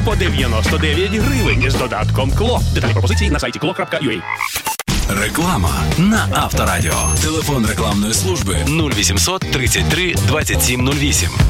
по 99 гривень з додатком КЛО. Детальні пропозиції на сайті klo.ua. Реклама на Авторадіо. Телефон рекламної служби 0800 33 27 08.